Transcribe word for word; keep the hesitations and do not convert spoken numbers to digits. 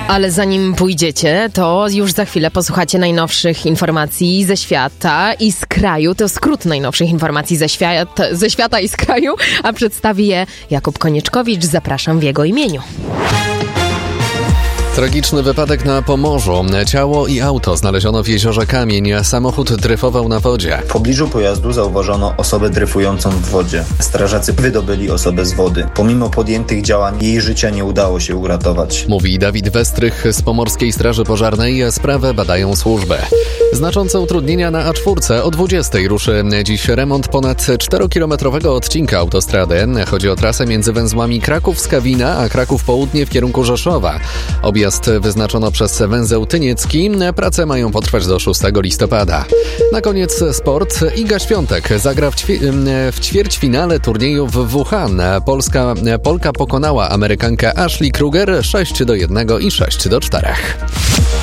Ale zanim pójdziecie, to już za chwilę posłuchacie najnowszych informacji ze świata i z kraju. To skrót najnowszych informacji ze świata, ze świata i z kraju, a przedstawi je Jakub Konieczkowicz. Zapraszam w jego imieniu. Tragiczny wypadek na Pomorzu. Ciało i auto znaleziono w jeziorze Kamień. Samochód dryfował na wodzie. W pobliżu pojazdu zauważono osobę dryfującą w wodzie. Strażacy wydobyli osobę z wody. Pomimo podjętych działań jej życia nie udało się uratować. Mówi Dawid Westrych z Pomorskiej Straży Pożarnej. Sprawę badają służby. Znaczące utrudnienia na A cztery. O dwudziestej ruszy dziś remont ponad czterokilometrowego odcinka autostrady. Chodzi o trasę między węzłami Kraków-Skawina a Kraków Południe w kierunku Rzeszowa. Objazd wyznaczono przez węzeł Tyniecki. Prace mają potrwać do szóstego listopada. Na koniec sport. Iga Świątek zagra w, ćwi- w ćwierćfinale turnieju w Wuhan. Polska, Polka pokonała Amerykankę Ashley Kruger sześć do jednego i sześć do czterech.